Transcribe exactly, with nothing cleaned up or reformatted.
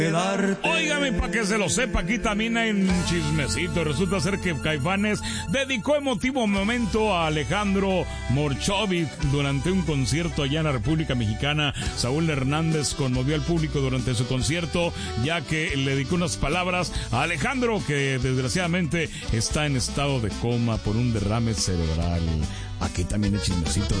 Óigame, para que se lo sepa, aquí también hay un chismecito. Resulta ser que Caifanes dedicó emotivo momento a Alejandro Morchovich durante un concierto allá en la República Mexicana. Saúl Hernández conmovió al público durante su concierto, ya que le dedicó unas palabras a Alejandro, que desgraciadamente está en estado de coma por un derrame cerebral. Aquí también hay chismecito.